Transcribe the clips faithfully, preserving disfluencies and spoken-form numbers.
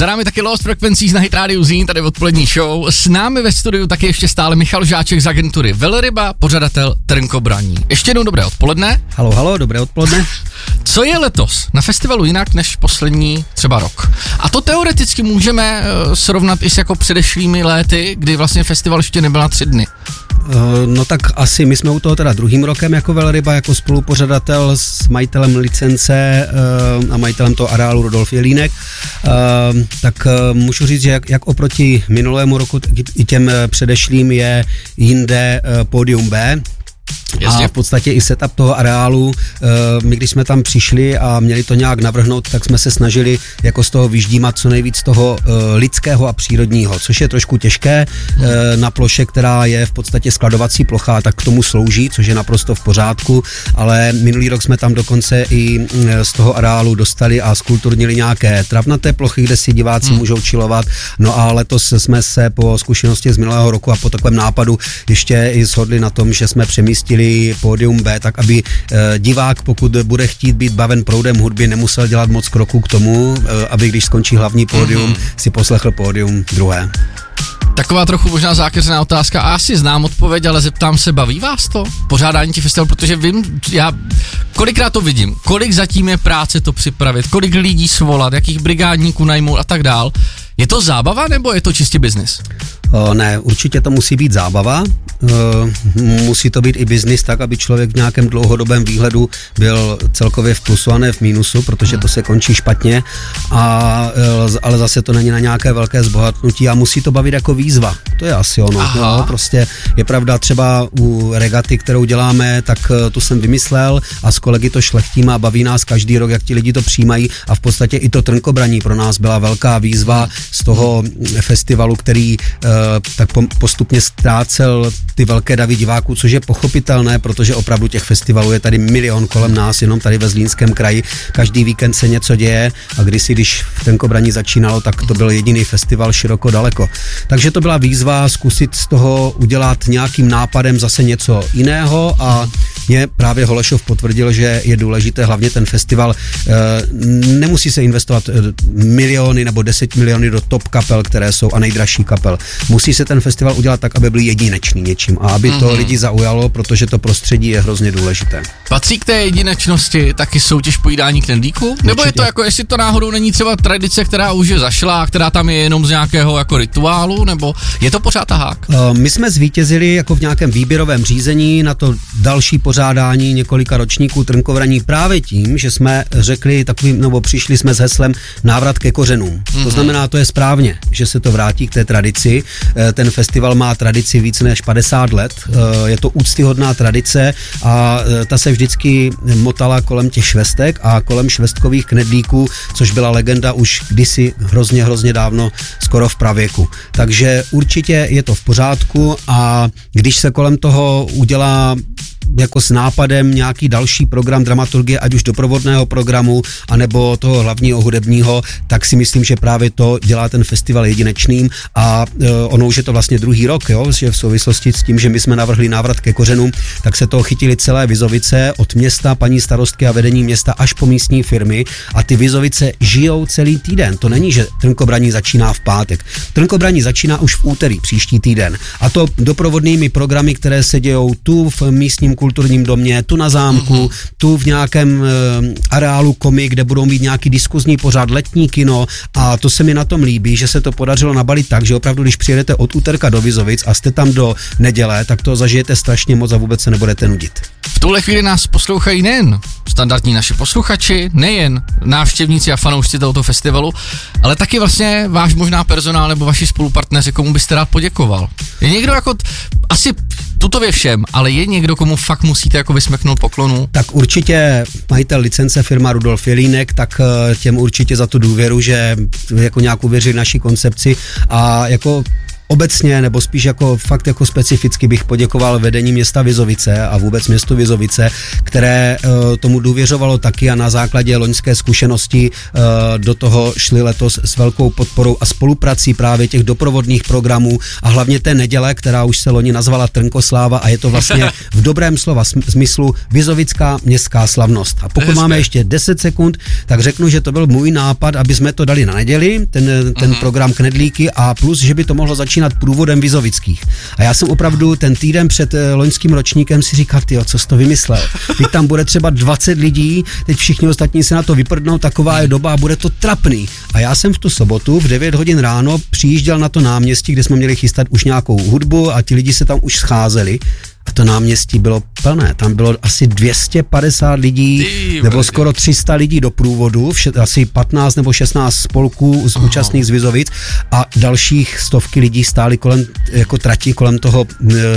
Za námi taky Lost Frequencies na Hit Radio Zín, tady odpolední show. S námi ve studiu taky ještě stále Michal Žáček z agentury Velryba, pořadatel Trnkobraní. Ještě jednou dobré odpoledne. Halo, halo, dobré odpoledne. Co je letos na festivalu jinak než poslední třeba rok? A to teoreticky můžeme uh, srovnat i s jako předešlými léty, kdy vlastně festival ještě nebyl na tři dny. No tak asi my jsme u toho teda druhým rokem jako Velryba, jako spolupořadatel s majitelem licence a majitelem toho areálu Rudolf Jelínek. Tak můžu říct, že jak, jak oproti minulému roku, tak i těm předešlým je jinde pódium B. Jasně. A v podstatě i setup toho areálu, my když jsme tam přišli a měli to nějak navrhnout, tak jsme se snažili jako z toho vyždímat co nejvíc toho lidského a přírodního, což je trošku těžké na ploše, která je v podstatě skladovací plocha, tak k tomu slouží, což je naprosto v pořádku, ale minulý rok jsme tam dokonce i z toho areálu dostali a skulturnili nějaké travnaté plochy, kde si diváci hmm. můžou chillovat, no a letos jsme se po zkušenosti z minulého roku a po takovém nápadu ještě i shodli na tom, že jsme přemístili pódium B, tak aby e, divák, pokud bude chtít být baven proudem hudby, nemusel dělat moc kroků k tomu, e, aby když skončí hlavní pódium, mm-hmm. si poslechl pódium druhé. Taková trochu možná zákeřná otázka, a asi znám odpověď, ale zeptám se, baví vás to? Pořádání těch festivalů, protože vím, já kolikrát to vidím, kolik zatím je práce to připravit, kolik lidí svolat, jakých brigádníků najmou a tak dál. Je to zábava, nebo je to čistě biznis? O, ne, určitě to musí být zábava, e, musí to být i biznis tak, aby člověk v nějakém dlouhodobém výhledu byl celkově v plusu a ne v mínusu, protože to se končí špatně, a, ale zase to není na nějaké velké zbohatnutí a musí to bavit jako výzva, to je asi ono. No, prostě je pravda, třeba u regaty, kterou děláme, tak tu jsem vymyslel a s kolegy to šlechtíme a baví nás každý rok, jak ti lidi to přijímají, a v podstatě i to Trnkobraní pro nás byla velká výzva z toho festivalu, který uh, tak postupně ztrácel ty velké davy diváků, což je pochopitelné, protože opravdu těch festivalů je tady milion kolem nás, jenom tady ve Zlínském kraji. Každý víkend se něco děje a kdysi, když v Trnkobraní začínalo, tak to byl jediný festival široko daleko. Takže to byla výzva zkusit z toho udělat nějakým nápadem zase něco jiného, a mě právě Holešov potvrdil, že je důležité hlavně ten festival. Nemusí se investovat miliony nebo deset miliony do top kapel, které jsou a nejdražší kapel. Musí se ten festival udělat tak, aby byl jedinečný něčím a aby to mm-hmm. lidi zaujalo, protože to prostředí je hrozně důležité. Patří k té jedinečnosti taky soutěž pojídání knedlíku? Nebo je to jako, jestli to náhodou není třeba tradice, která už je zašla, která tam je jenom z nějakého jako rituálu, nebo je to pořád tahák? Uh, my jsme zvítězili jako v nějakém výběrovém řízení na to další pořádání několika ročníků Trnkobraní právě tím, že jsme řekli takovým, nebo přišli jsme s heslem návrat ke kořenům. Mm-hmm. To znamená, to je správně, že se to vrátí k té tradici. Ten festival má tradici více než padesát let. Je to úctyhodná tradice a ta se vždycky motala kolem těch švestek a kolem švestkových knedlíků, což byla legenda už kdysi hrozně, hrozně dávno, skoro v pravěku. Takže určitě je to v pořádku, a když se kolem toho udělá jako s nápadem nějaký další program dramaturgie, ať už doprovodného programu, anebo toho hlavního hudebního, tak si myslím, že právě to dělá ten festival jedinečným, a e, ono už je to vlastně druhý rok, jo, že v souvislosti s tím, že my jsme navrhli návrat ke kořenům, tak se toho chytili celé Vizovice, od města, paní starostky a vedení města až po místní firmy, a ty Vizovice žijou celý týden. To není, že Trnkobraní začíná v pátek. Trnkobraní začíná už v úterý příští týden, a to doprovodnými programy, které se dějou tu v místním kulturním domě, tu na zámku, mm-hmm. tu v nějakém e, areálu Komik, kde budou mít nějaký diskuzní pořad, letní kino, a to se mi na tom líbí, že se to podařilo nabalit tak, že opravdu, když přijedete od úterka do Vizovic a jste tam do neděle, tak to zažijete strašně moc a vůbec se nebudete nudit. V tuhle chvíli nás poslouchají nejen standardní naši posluchači, nejen návštěvníci a fanoušci tohoto festivalu, ale taky vlastně váš možná personál nebo vaši spolupartneři, komu byste rád poděkoval. Je někdo jako, asi tutově všem, ale je někdo, komu fakt musíte jako vysmeknout poklonu? Tak určitě majitel licence firma Rudolf Jelínek, tak těm určitě za tu důvěru, že jako nějak uvěřili naší koncepci, a jako obecně, nebo spíš jako fakt jako specificky bych poděkoval vedení města Vizovice a vůbec městu Vizovice, které uh, tomu důvěřovalo taky a na základě loňské zkušenosti uh, do toho šli letos s velkou podporou a spoluprací právě těch doprovodných programů a hlavně té neděle, která už se loni nazvala Trnkosláva a je to vlastně v dobrém slova smyslu vizovická městská slavnost. A pokud Hezké. Máme ještě deset sekund, tak řeknu, že to byl můj nápad, aby jsme to dali na neděli, ten, ten uh-huh. program Knedlíky a plus, že by to mohlo začínat průvodem vizovických. A já jsem opravdu ten týden před loňským ročníkem si říkal, tyjo, co jsi to vymyslel? Teď tam bude třeba dvacet lidí, teď všichni ostatní se na to vyprdnou, taková je doba a bude to trapný. A já jsem v tu sobotu v devět hodin ráno přijížděl na to náměstí, kde jsme měli chystat už nějakou hudbu a ti lidi se tam už scházeli. A to náměstí bylo plné, tam bylo asi dvě stě padesát lidí, Ty, nebo skoro tři sta lidí do průvodu, vše, asi patnáct nebo šestnáct spolků z účastných z Vizovic a dalších stovky lidí stály kolem, jako trati kolem toho,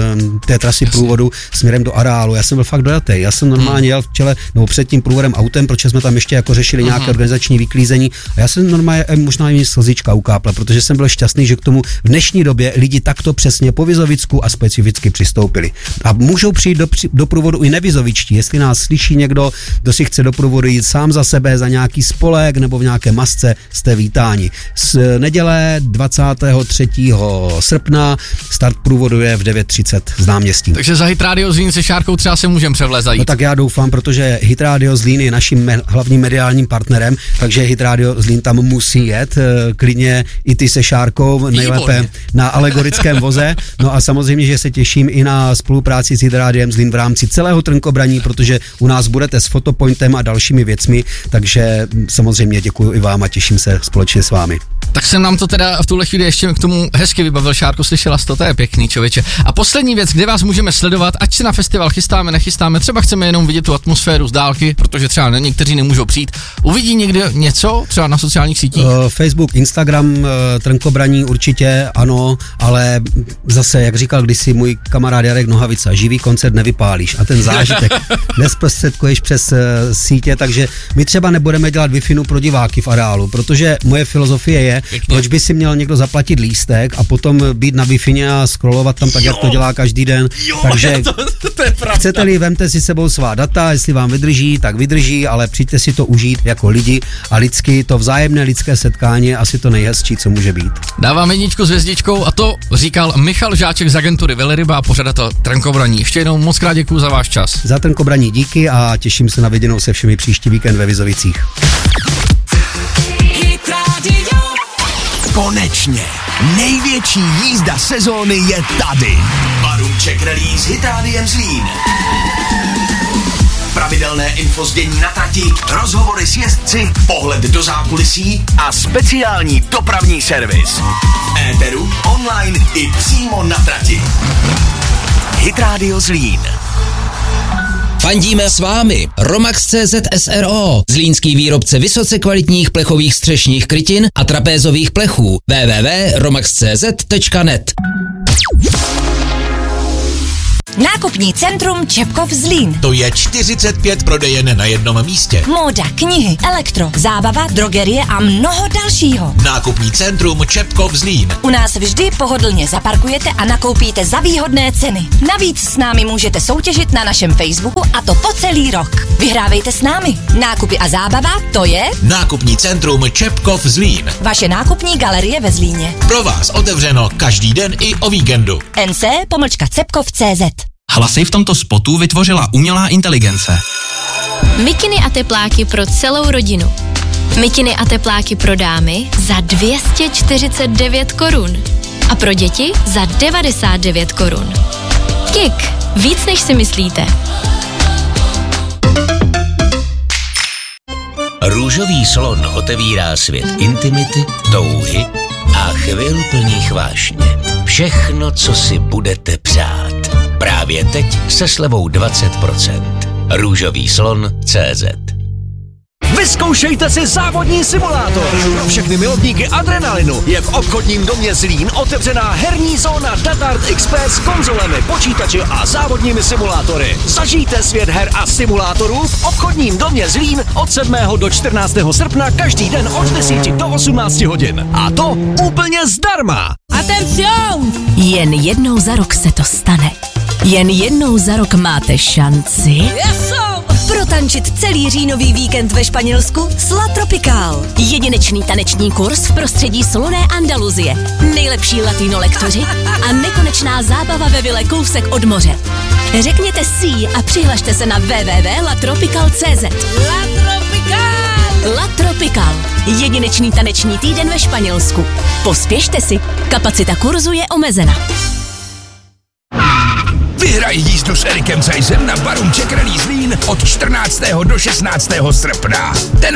té trasy Jasně. průvodu směrem do areálu. Já jsem byl fakt dojatý, já jsem normálně jel v čele, nebo před tím průvodem autem, protože jsme tam ještě jako řešili nějaké uh-huh. organizační vyklízení a já jsem normálně možná i slzička ukápla, protože jsem byl šťastný, že k tomu v dnešní době lidi takto přesně po Vizovicku a specificky přistoupili. A můžou přijít do, do průvodu i nevizovičtí, jestli nás slyší někdo, kdo si chce do průvodu jít sám za sebe, za nějaký spolek nebo v nějaké masce, jste vítáni. Z neděle dvacátého třetího srpna start průvodu je v devět třicet z náměstí. Takže za Hit Radio Zlín se Šárkou třeba se můžeme převlézt zajít. No tak já doufám, protože Hit Radio Zlín je naším me- hlavním mediálním partnerem, takže Hit Radio Zlín tam musí jet, klidně i ty se Šárkou, nejlépe Výborně. Na alegorickém voze. No a samozřejmě, že se těším i na spolupráci s Hit Rádiem Zlín v rámci celého Trnkobraní, protože u nás budete s Fotopointem a dalšími věcmi, takže samozřejmě děkuji i vám a těším se společně s vámi. Tak jsem nám to teda v tuhle chvíli ještě k tomu hezky vybavil, Šárko, slyšela jsi to, to je pěkný, člověče. A poslední věc, kde vás můžeme sledovat, ať se na festival chystáme, nechystáme, třeba chceme jenom vidět tu atmosféru z dálky, protože třeba někteří nemůžou přijít. Uvidí někde něco, třeba na sociálních sítích? Uh, Facebook, Instagram, uh, Trnkobraní určitě ano, ale zase, jak říkal kdysi můj kamarád Jarek Nohavica, živý koncert nevypálíš a ten zážitek nezprostředkuješ přes uh, sítě, takže my třeba nebudeme dělat Wi-Fi pro diváky v areálu, protože moje filozofie je, Pěkně. Proč by si měl někdo zaplatit lístek a potom být na Wi-Fi a scrollovat tam tak, jo. jak to dělá každý den. Jo, takže to, to je pravda. Chcete-li, vemte si sebou svá data, jestli vám vydrží, tak vydrží, ale přijďte si to užít jako lidi a lidsky, to vzájemné lidské setkání je asi to nejhezčí, co může být. Dávám jedničku s hvězdičkou a to říkal Michal Žáček z agentury Velryba a pořadatel Trnkobraní. Ještě jednou moc krát děkuju za váš čas. Za Trnkobraní díky a těším se na viděnou se všemi příští víkend ve Vizovicích. Konečně! Největší jízda sezóny je tady. Barůček Release Hit Rádiem Zlín. Pravidelné infozdění na trati, rozhovory s jezdci, pohled do zákulisí a speciální dopravní servis. V éteru, online i přímo na trati. Hit Radio Zlín. Fandíme s vámi Romax tečka cé zet S R O, zlínský výrobce vysoce kvalitních plechových střešních krytin a trapézových plechů. w w w tečka romax tečka cé zet tečka net. Nákupní centrum Čepkov Zlín. To je čtyřicet pět prodejen na jednom místě. Móda, knihy, elektro, zábava, drogerie a mnoho dalšího. Nákupní centrum Čepkov Zlín. U nás vždy pohodlně zaparkujete a nakoupíte za výhodné ceny. Navíc s námi můžete soutěžit na našem Facebooku a to po celý rok. Vyhrávejte s námi. Nákupy a zábava, to je Nákupní centrum Čepkov Zlín. Vaše nákupní galerie ve Zlíně. Pro vás otevřeno každý den i o víkendu. nc pomlčka cepkov tečka cé zet. Hlasy v tomto spotu vytvořila umělá inteligence. Mikiny a tepláky pro celou rodinu. Mikiny a tepláky pro dámy za dvě stě čtyřicet devět korun. A pro děti za devadesát devět korun. Kik, víc než si myslíte. Růžový slon otevírá svět intimity, touhy a chvil plných vášně. Všechno, co si budete přát. Právě teď se slevou dvacet procent. Růžový slon tečka cé zet. Vyzkoušejte si závodní simulátor. Pro všechny milovníky adrenalinu je v obchodním domě Zlín otevřená herní zóna Datard X P s konzolemi, počítači a závodními simulátory. Zažijte svět her a simulátorů v obchodním domě Zlín od sedmého do čtrnáctého srpna každý den od deseti do osmnácti hodin. A to úplně zdarma. Atención! Jen jednou za rok se to stane. Jen jednou za rok máte šanci protančit celý říjnový víkend ve Španělsku s La Tropical. Jedinečný taneční kurz v prostředí slunné Andaluzie, nejlepší latino lektoři a nekonečná zábava ve vile kousek od moře. Řekněte si a přihlašte se na w w w tečka la tropical tečka c z. La Tropical! La Tropical. Jedinečný taneční týden ve Španělsku. Pospěšte si, kapacita kurzu je omezena. Vyhraj jízdu s Erikem Zeißem na Barum Czech Rally Zlín od čtrnáctého do šestnáctého srpna. Ten